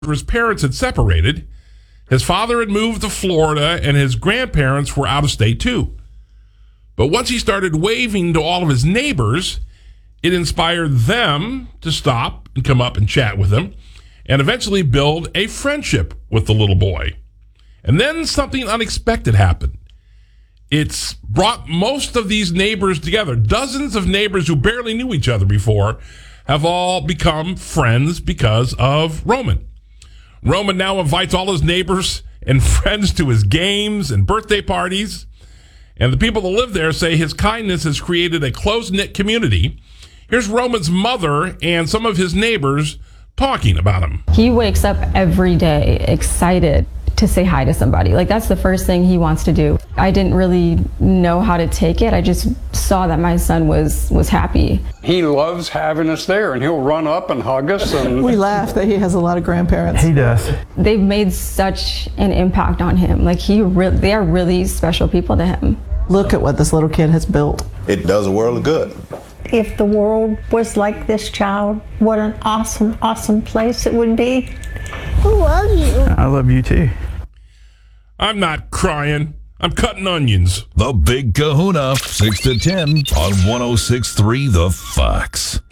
His parents had separated. His father had moved to Florida, and his grandparents were out of state too. But once he started waving to all of his neighbors, it inspired them to stop and come up and chat with him, and eventually build a friendship with the little boy. And then something unexpected happened. It's brought most of these neighbors together. Dozens of neighbors who barely knew each other before have all become friends because of Roman. Roman now invites all his neighbors and friends to his games and birthday parties. And the people that live there say his kindness has created a close-knit community. Here's Roman's mother and some of his neighbors talking about him. He wakes up every day excited to say hi to somebody. Like, that's the first thing he wants to do. I didn't really know how to take it. I just saw that my son was happy. He loves having us there, and he'll run up and hug us. And we laugh that he has a lot of grandparents. He does. They've made such an impact on him. Like, they are really special people to him. Look at what this little kid has built. It does a world of good. If the world was like this child, what an awesome, awesome place it would be. I love you. I love you too. I'm not crying. I'm cutting onions. The Big Kahuna, 6 to 10 on 106.3 The Fox.